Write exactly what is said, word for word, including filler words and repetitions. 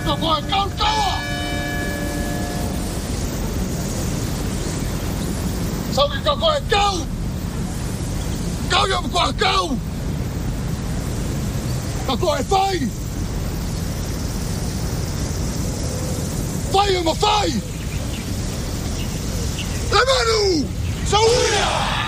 個個係鳩鳩啊！收完個個係鳩，鳩又唔掛鳩，個個係廢，廢又唔廢，來馬路，收回啊！